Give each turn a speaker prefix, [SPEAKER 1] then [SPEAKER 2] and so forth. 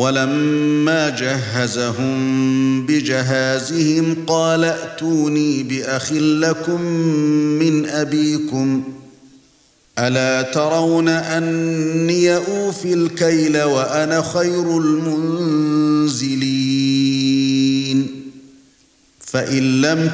[SPEAKER 1] وَلَمَّا جَهَّزَهُم بِجَهَازِهِمْ قَالَ ائْتُونِي بِأَخٍ لَّكُم مِّنْ أَبِيكُمْ أَلَا تَرَوْنَ أَنِّي أُوفِي الْكَيْلَ وَأَنَا خَيْرُ الْمُنزِلِينَ فَإِن لَّمْ